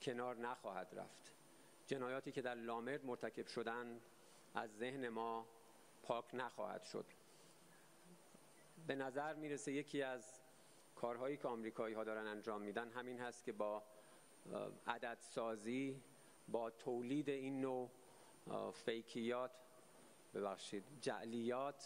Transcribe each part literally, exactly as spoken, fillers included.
کنار نخواهد رفت. جنایاتی که در لامرد مرتکب شدن از ذهن ما پاک نخواهد شد. به نظر میرسه یکی از کارهایی که آمریکایی ها دارن انجام میدن همین هست که با عددسازی، با تولید این نوع فیکیات، ببخشید جعلیات،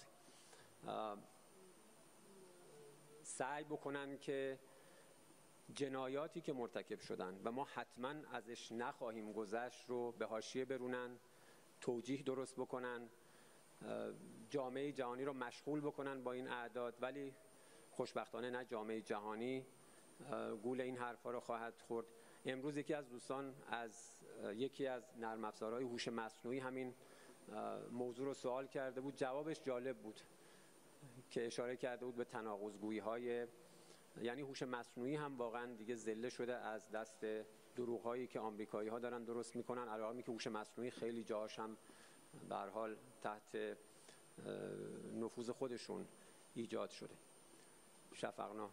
سعی بکنن که جنایاتی که مرتکب شدن و ما حتما ازش نخواهیم گذشت رو به حاشیه برونن، توجیه درست بکنن، جامعه جهانی رو مشغول بکنن با این اعداد. ولی خوشبختانه نه جامعه جهانی گول این حرفا رو خواهد خورد. امروز یکی از دوستان از یکی از نرم افزارهای هوش مصنوعی همین موضوع رو سوال کرده بود. جوابش جالب بود که اشاره کرده بود به تناقض‌گویی های، یعنی هوش مصنوعی هم واقعا دیگه ذله شده از دست دروغ هایی که آمریکایی ها دارن درست میکنن، علاوه که هوش مصنوعی خیلی جاهاش هم به هر حال تحت نفوذ خودشون ایجاد شده. شفقنا.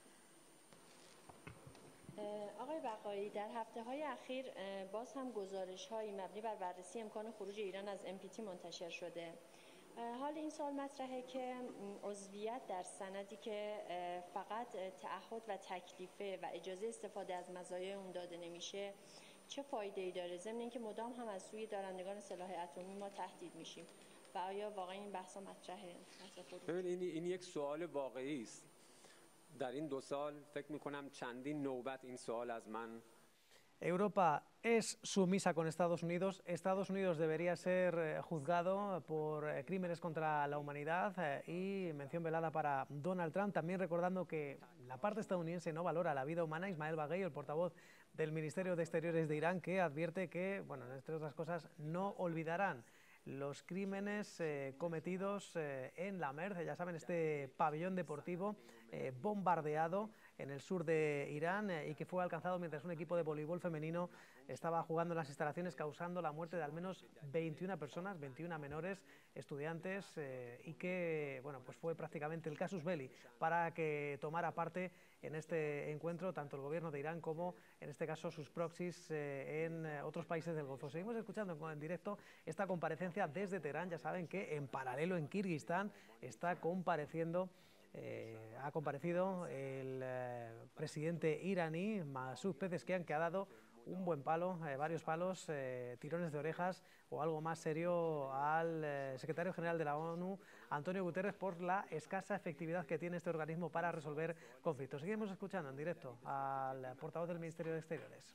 آقای بقایی، در هفته های اخیر باز هم گزارش هایی مبنی بر بررسی امکان خروج ایران از ام پی تی منتشر شده. حال این سوال مطرحه که عضویت در سندی که فقط تعهد و تکلیفه و اجازه استفاده از مزایای اون داده نمیشه چه فایده‌ای داره، ضمن اینکه مدام هم از سوی دارندگان سلاح اتمی ما تهدید میشیم و آیا واقعا این بحثا مطرحه؟ ببین این این یک سوال واقعی است. در این دو سال فکر میکنم چندین نوبت این سوال از من. Europa es sumisa con Estados Unidos. Estados Unidos debería ser juzgado por crímenes contra la humanidad y mención velada para Donald Trump, también recordando que la parte estadounidense no valora la vida humana. Ismael Baghaei, el portavoz del Ministerio de Exteriores de Irán, que advierte que, bueno, entre otras cosas, no olvidarán los crímenes eh, cometidos eh, en la Merz, ya saben, este pabellón deportivo eh, bombardeado en el sur de Irán eh, y que fue alcanzado mientras un equipo de voleibol femenino estaba jugando en las instalaciones, causando la muerte de al menos veintiuna personas, veintiuna menores, estudiantes, eh, y que, bueno, pues fue prácticamente el casus belli para que tomara parte en este encuentro tanto el gobierno de Irán como, en este caso, sus proxies eh, en eh, otros países del Golfo. Seguimos escuchando en directo esta comparecencia desde Teherán. Ya saben que en paralelo en Kirguistán está compareciendo, eh, ha comparecido el eh, presidente iraní Masoud Pezeshkian, que ha dado un buen palo, eh, varios palos, eh, tirones de orejas o algo más serio al eh, secretario general de la ONU, Antonio Guterres, por la escasa efectividad que tiene este organismo para resolver conflictos. Seguimos escuchando en directo al portavoz del Ministerio de Exteriores.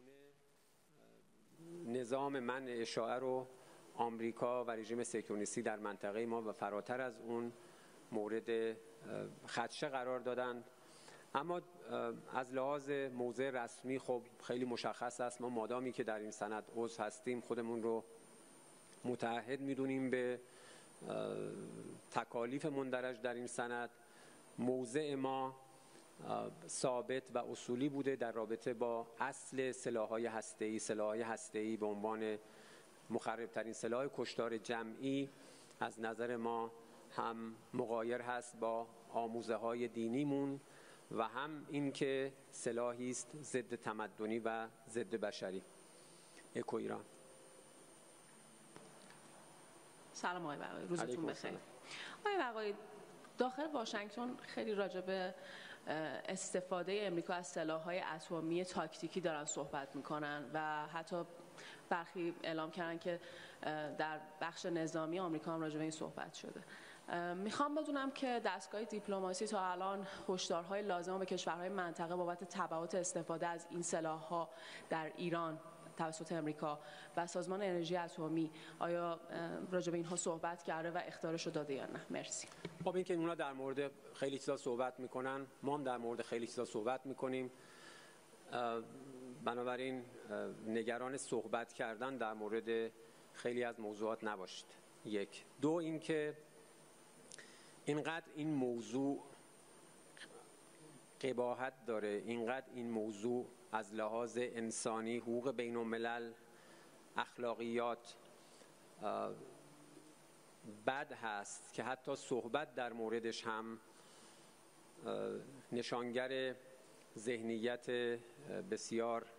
نظام منع اشاعه رو آمریکا و رژیم سکتونیستی در منطقه ما و فراتر از اون مورد خدشه قرار دادن. اما از لحاظ موضع رسمی خب خیلی مشخص است، ما مادامی که در این سند عضو هستیم خودمون رو متعهد میدونیم به تکالیف مندرج در این سند. موضع ما ثابت و اصولی بوده در رابطه با اصل سلاح‌های هسته‌ای. سلاح‌های هسته‌ای به عنوان مخربترین سلاح کشتار جمعی از نظر ما هم مغایر هست با آموزه‌های دینیمون و هم اینکه سلاحی است ضد تمدنی و ضد بشری. اکو ایران. سلام آقای بقایی، روزتون بخیر. آقای بقایی، داخل واشنگتن خیلی راجع به استفاده امریکا از سلاح‌های اتمی تاکتیکی دارن صحبت میکنن و حتی برخی اعلام کردن که در بخش نظامی آمریکا هم راجع به این صحبت شده. میخوام بدونم که دستگاه دیپلماسی تا الان هشدارهای لازم به کشورهای منطقه بابت تبعات استفاده از این سلاح‌ها در ایران توسط امریکا و سازمان انرژی اتمی آیا راجع به اینها صحبت کرده و اخطارش رو داده یا نه؟ مرسی. خب این که اونا در مورد خیلی چیزا صحبت میکنن، ما هم در مورد خیلی چیزا صحبت میکنیم. بنابراین نگران صحبت کردن در مورد خیلی از موضوعات نباشید. یک. دو اینکه اینقدر این موضوع قباحت داره، اینقدر این موضوع از لحاظ انسانی، حقوق بین الملل، اخلاقیات بد هست که حتی صحبت در موردش هم نشانگر ذهنیت بسیار